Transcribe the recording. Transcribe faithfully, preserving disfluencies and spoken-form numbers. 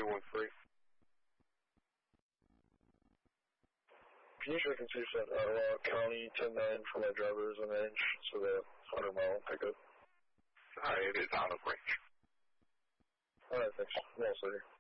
two one three. Can you check and see if that Ottawa County ten nine for my driver is in range, so the one hundred mile pickup? Uh, it is out of range. Alright, thanks. I'm all set here.